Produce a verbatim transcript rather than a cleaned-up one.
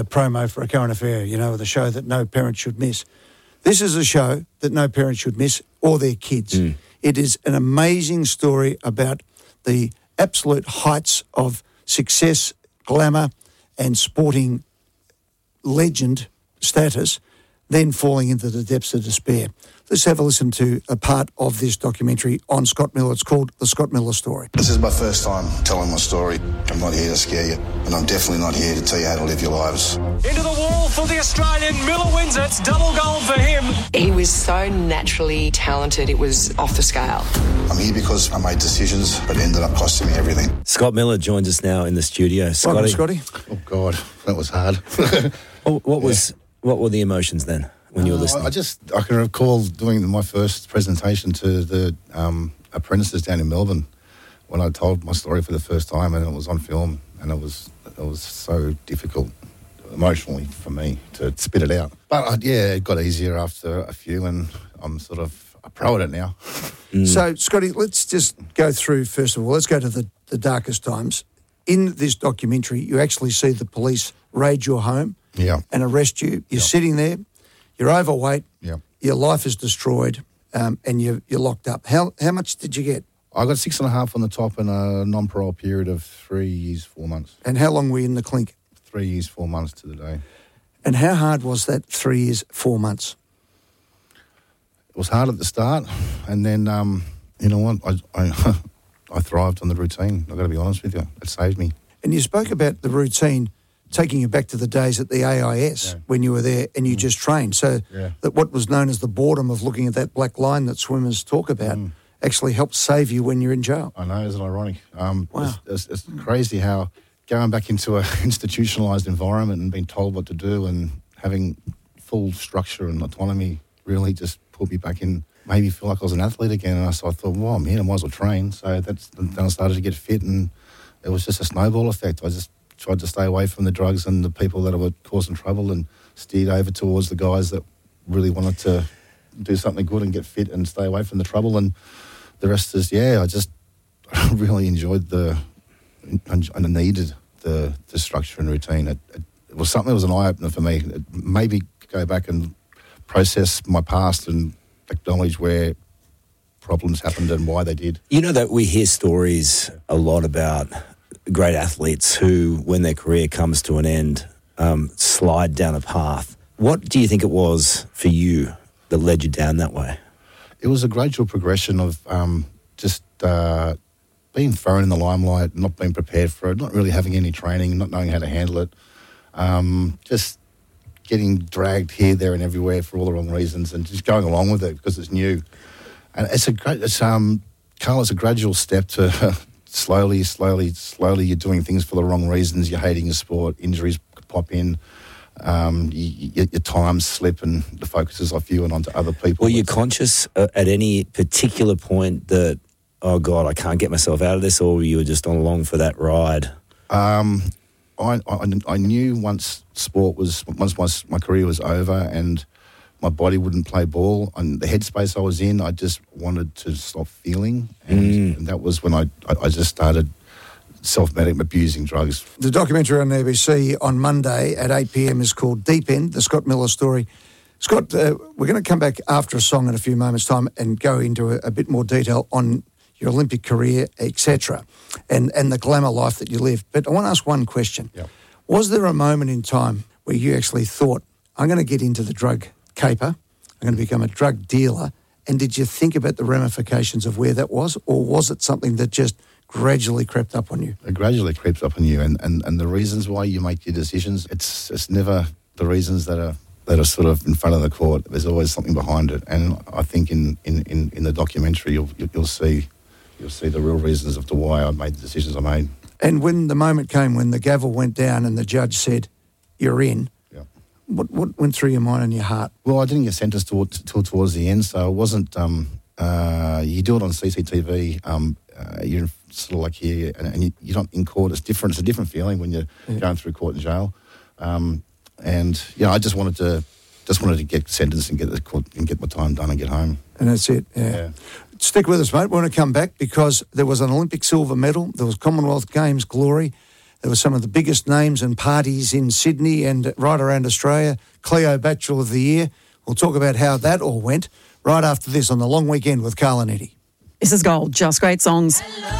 a promo for A Current Affair, you know, the show that no parent should miss. This is a show that no parent should miss, or their kids. Mm. It is an amazing story about the absolute heights of success, glamour, and sporting legend status, then falling into the depths of despair. Let's have a listen to a part of this documentary on Scott Miller. It's called The Scott Miller Story. This is my first time telling my story. I'm not here to scare you, and I'm definitely not here to tell you how to live your lives. Into the wall for the Australian. Miller wins it. It's double gold for him. He was so naturally talented, it was off the scale. I'm here because I made decisions, but it ended up costing me everything. Scott Miller joins us now in the studio. Scotty. Welcome, Scotty. Oh, God, that was hard. what, what was yeah. what were the emotions then when you were listening? Uh, I just, I can recall doing my first presentation to the um, apprentices down in Melbourne when I told my story for the first time, and it was on film, and it was it was so difficult emotionally for me to spit it out. But uh, yeah, it got easier after a few, and I'm sort of a pro at it now. Mm. So, Scotty, let's just go through, first of all, let's go to the, the darkest times. In this documentary, you actually see the police raid your home yeah. and arrest you. You're yeah. sitting there, you're overweight, yeah. your life is destroyed, um, and you're, you're locked up. How how much did you get? I got six and a half on the top and a non-parole period of three years, four months. And how long were you in the clink? Three years, four months to the day. And how hard was that three years, four months? It was hard at the start, and then, um, you know what, I, I, I thrived on the routine. I've got to be honest with you. It saved me. And you spoke about the routine taking you back to the days at the A I S yeah. when you were there and you mm. just trained. So yeah. that what was known as the boredom of looking at that black line that swimmers talk about mm. actually helps save you when you're in jail. I know, isn't it ironic? Um, wow. It's, it's, it's crazy how going back into an institutionalised environment and being told what to do and having full structure and autonomy really just put me back in, made me feel like I was an athlete again. And so I thought, well, I'm here, I might as well train. So that's, then I started to get fit, and it was just a snowball effect. I just tried to stay away from the drugs and the people that were causing trouble and steered over towards the guys that really wanted to do something good and get fit and stay away from the trouble. And the rest is, yeah, I just really enjoyed the, and needed the, the structure and routine. It, it, it was something that was an eye-opener for me. It maybe go back and process my past and acknowledge where problems happened and why they did. You know that we hear stories a lot about great athletes who, when their career comes to an end, um, slide down a path. What do you think it was for you that led you down that way? It was a gradual progression of um, just uh, being thrown in the limelight, not being prepared for it, not really having any training, not knowing how to handle it, um, just getting dragged here, there and everywhere for all the wrong reasons and just going along with it because it's new. And it's a great, it's, um, Carl, it's a gradual step to slowly, slowly, slowly you're doing things for the wrong reasons, you're hating your sport, injuries pop in, um, you, you, your times slip and the focus is off you and onto other people. Were you conscious uh, at any particular point that, oh God, I can't get myself out of this, or you were just on along for that ride? Um, I, I, I knew once sport was, once my, my career was over and my body wouldn't play ball, and the headspace I was in, I just wanted to stop feeling, and, mm. and that was when I, I, I just started self-medicating, abusing drugs. The documentary on A B C on Monday at eight p.m. is called Deep End, the Scott Miller Story. Scott, uh, we're going to come back after a song in a few moments' time and go into a, a bit more detail on your Olympic career, et cetera, and, and the glamour life that you lived. But I want to ask one question. Yep. Was there a moment in time where you actually thought, I'm going to get into the drug caper, I'm going to become a drug dealer, and did you think about the ramifications of where that was, or was it something that just gradually crept up on you? It gradually creeps up on you, and, and, and the reasons why you make your decisions, it's it's never the reasons that are that are sort of in front of the court. There's always something behind it, and I think in, in, in, in the documentary you'll you'll see you'll see the real reasons as to why I made the decisions I made. And when the moment came when the gavel went down and the judge said, "You're in," yeah. what what went through your mind and your heart? Well, I didn't get sentenced till till towards the end, so it wasn't. Um, uh, you do it on C C T V. Um, uh, you're sort of like here, and, and you, you're not in court. It's different. It's a different feeling when you're yeah. going through court and jail. Um, and yeah, I just wanted to just wanted to get sentenced and get the court and get my time done and get home. And that's it. Yeah. yeah. Stick with us, mate. We're going to come back because there was an Olympic silver medal. There was Commonwealth Games glory. There were some of the biggest names and parties in Sydney and right around Australia. Cleo Bachelor of the Year. We'll talk about how that all went right after this on the Long Weekend with Carl and Eddie. This is Gold, just great songs.